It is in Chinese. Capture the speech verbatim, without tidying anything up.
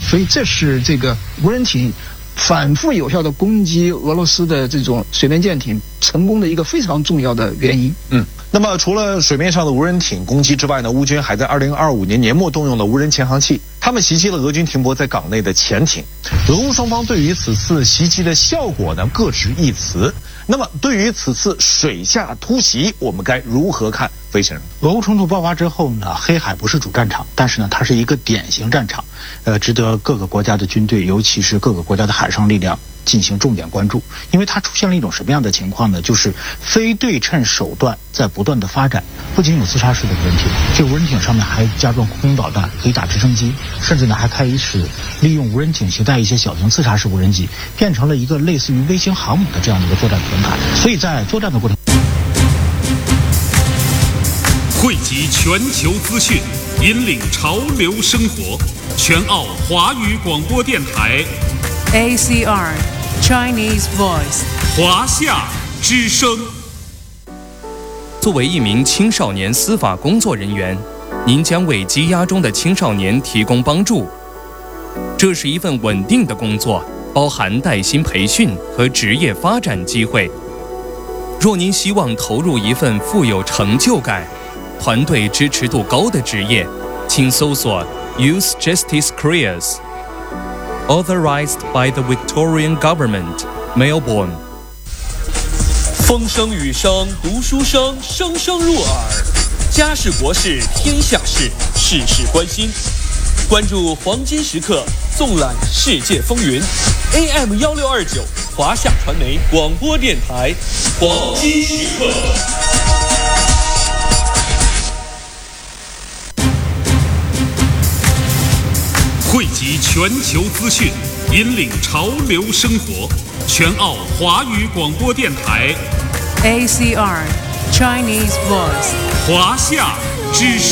所以这是这个无人艇反复有效的攻击俄罗斯的这种水面舰艇成功的一个非常重要的原因。 嗯，那么除了水面上的无人艇攻击之外呢，乌军还在二零二五年年末动用了无人潜航器，他们袭击了俄军停泊在港内的潜艇。俄乌双方对于此次袭击的效果呢各执一词。那么对于此次水下突袭，我们该如何看？飞先生， 俄乌冲突爆发之后呢，黑海不是主战场，但是呢，它是一个典型战场，呃，值得各个国家的军队，尤其是各个国家的海上力量进行重点关注。因为它出现了一种什么样的情况呢？就是非对称手段在不断的发展，不仅有自杀式的无人艇，这个无人艇上面还加装空中导弹，可以打直升机，甚至呢还开始利用无人艇携带一些小型自杀式无人机，变成了一个类似于微型航母的这样的一个作战平台。所以在作战的过程汇集全球资讯，引领潮流生活。全澳华语广播电台 A C R Chinese Voice 华夏之声。 作为一名青少年司法工作人员，您将为羁押中的青少年提供帮助。这是一份稳定的工作，包含带薪培训和职业发展机会。若您希望投入一份富有成就感、团队支持度高的职业，请搜索 Youth Justice Careers. Authorized by the Victorian Government, Melbourne. 风声雨声读书声，声声入耳。家事国事天下事，事事关心。关注黄金时刻，纵览世界风云。A M 幺六二九华夏传媒广播电台，黄金时刻。 汇集全球资讯，引领潮流生活。全澳华语广播电台 A C R Chinese Voice 华夏之声。